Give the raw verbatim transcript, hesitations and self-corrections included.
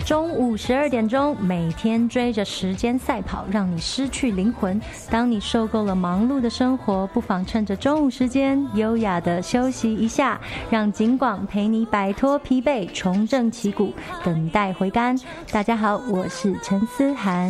中午十二点钟，每天追着时间赛跑，让你失去灵魂。当你受够了忙碌的生活，不妨趁着中午时间，优雅的休息一下，让警广陪你摆脱疲惫，重振旗鼓，等待回甘。大家好，我是陈思涵。